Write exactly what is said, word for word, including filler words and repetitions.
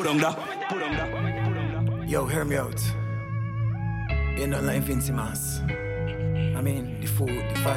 put on that, put on that, put on that. Yo, hear me out. You're not like Vincy Mas. I mean, the food, the vibe.